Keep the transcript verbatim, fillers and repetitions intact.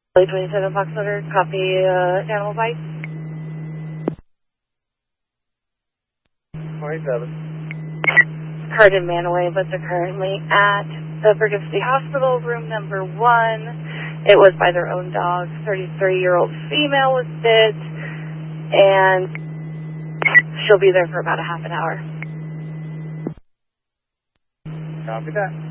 twenty-seven Foxtrot, copy uh, animal bite. twenty-seven. Heard in Manaway, but they're currently at the Brigham City Hospital, room number one. It was by their own dog. thirty-three-year-old female was bit, and she'll be there for about a half an hour. Copy that.